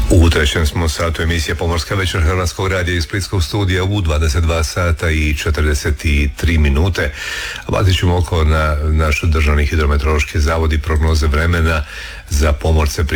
U trećem smo satu emisije Pomorska večer Hrvatskog radija iz Splitskog studija u 22 sata i 43 minute. Bacit ćemo oko na naš državni hidrometeorološki zavod i prognoze vremena za pomorce.